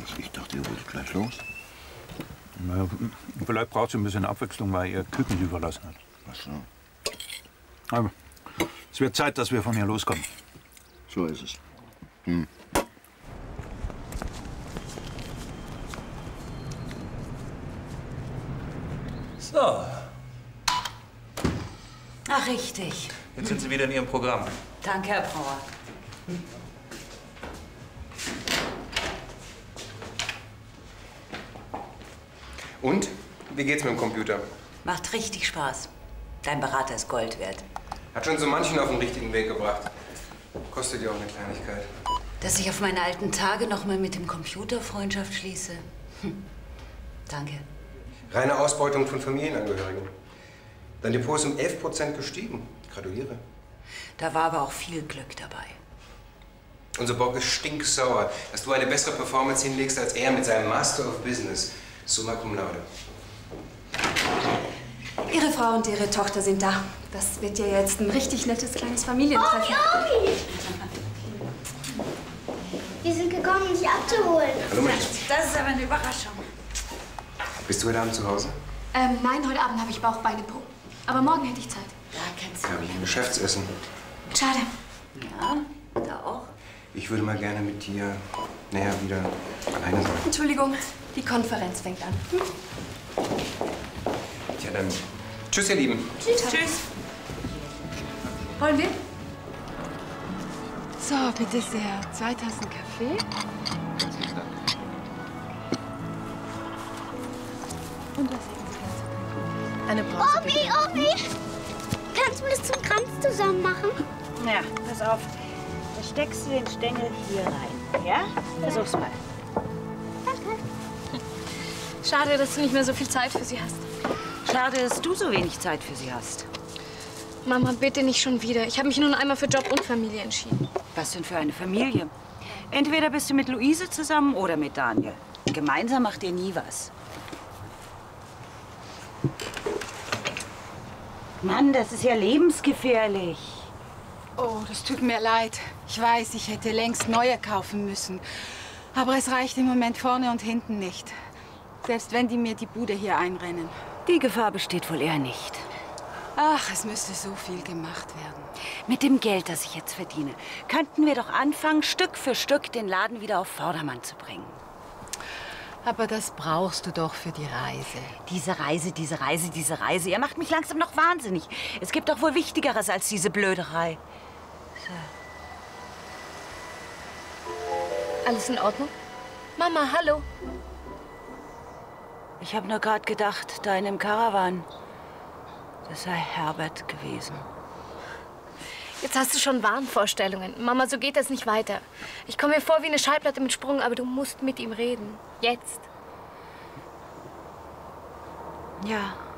Ich dachte, ihr wolltet gleich los. Na, vielleicht braucht sie ein bisschen Abwechslung, weil ihr Küken sie verlassen hat. Ach so. Aber es wird Zeit, dass wir von hier loskommen. So ist es. Hm. So, Ach, richtig. jetzt sind Sie wieder in Ihrem Programm. Danke, Herr Brauer. Und? Wie geht's mit dem Computer? Macht richtig Spaß. Dein Berater ist Gold wert. Hat schon so manchen auf den richtigen Weg gebracht. Kostet ja auch eine Kleinigkeit. Dass ich auf meine alten Tage noch mal mit dem Computer Freundschaft schließe. Danke. Reine Ausbeutung von Familienangehörigen. Dein Depot ist um 11% gestiegen. Gratuliere. Da war aber auch viel Glück dabei. Unser Bock ist stinksauer, dass du eine bessere Performance hinlegst als er mit seinem Master of Business. Summa cum laude. Ihre Frau und ihre Tochter sind da. Das wird ja jetzt ein richtig nettes kleines Familientreffen. Omi! Wir sind gekommen, um dich abzuholen. Hallo, mein Schatz. Das ist aber eine Überraschung. Bist du heute Abend zu Hause? Nein, heute Abend habe ich Bauch, Beine, Po. Aber morgen hätte ich Zeit. Da kennst du Ja, ein Geschäftsessen. Schade. Ja, da auch. Ich würde mal gerne mit dir, naja, wieder alleine sein. Entschuldigung, die Konferenz fängt an. Tja, dann tschüss, ihr Lieben. Tschüss. Tschüss. Wollen wir? So, bitte sehr. 2 Tassen Kaffee. Und was hätten Sie gern zu trinken? Eine Brause, bitte. Omi! Kannst du das zum Kranz zusammen machen? Ja, pass auf. Da steckst du den Stängel hier rein. Ja? Versuch's mal. Danke. Schade, dass du nicht mehr so viel Zeit für sie hast. Schade, dass du so wenig Zeit für sie hast. Mama, bitte nicht schon wieder. Ich habe mich nun einmal für Job und Familie entschieden. Was denn für eine Familie? Entweder bist du mit Luise zusammen oder mit Daniel. Gemeinsam macht ihr nie was. Mann, das ist ja lebensgefährlich. Oh, das tut mir leid. Ich weiß, ich hätte längst neue kaufen müssen. Aber es reicht im Moment vorne und hinten nicht. Selbst wenn die mir die Bude hier einrennen. Die Gefahr besteht wohl eher nicht. Ach, es müsste so viel gemacht werden. Mit dem Geld, das ich jetzt verdiene, könnten wir doch anfangen, Stück für Stück den Laden wieder auf Vordermann zu bringen. Aber das brauchst du doch für die Reise. Diese Reise. Ihr macht mich langsam noch wahnsinnig. Es gibt doch wohl Wichtigeres als diese Blöderei. So. Alles in Ordnung? Mama, hallo. Ich habe nur gerade gedacht, da in dem Karawan, das sei Herbert gewesen. Jetzt hast du schon Wahnvorstellungen. Mama, so geht das nicht weiter. Ich komme mir vor wie eine Schallplatte mit Sprung, aber du musst mit ihm reden. Jetzt. Ja.